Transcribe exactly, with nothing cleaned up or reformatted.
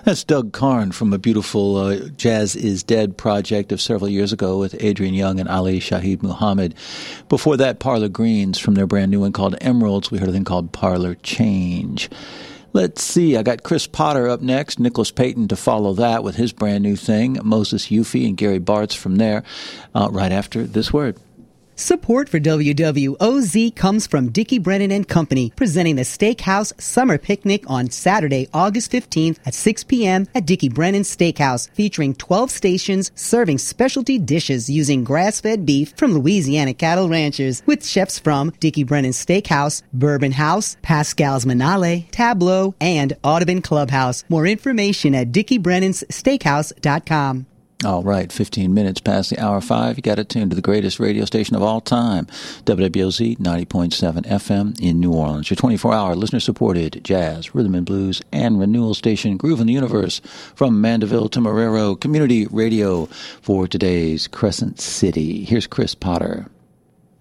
That's Doug Karn from a beautiful uh, Jazz is Dead project of several years ago with Adrian Young and Ali Shaheed Muhammad. Before that, Parlor Greens from their brand new one called Emeralds. We heard a thing called Parlor Change. Let's see, I got Chris Potter up next, Nicholas Payton to follow that with his brand new thing, Moses Yuffie and Gary Bartz from there, uh, right after this word. Support for W W O Z comes from Dickie Brennan and Company, presenting the Steakhouse Summer Picnic on Saturday, August fifteenth at six p.m. at Dickie Brennan Steakhouse, featuring twelve stations serving specialty dishes using grass-fed beef from Louisiana cattle ranchers, with chefs from Dickie Brennan Steakhouse, Bourbon House, Pascal's Manale, Tableau, and Audubon Clubhouse. More information at dickie brennans steakhouse dot com. All right, fifteen minutes past the hour five. You got it tuned to the greatest radio station of all time, W W O Z ninety point seven F M in New Orleans. Your twenty-four hour listener-supported jazz, rhythm and blues, and renewal station, Groove in the Universe, from Mandeville to Marrero, community radio for today's Crescent City. Here's Chris Potter.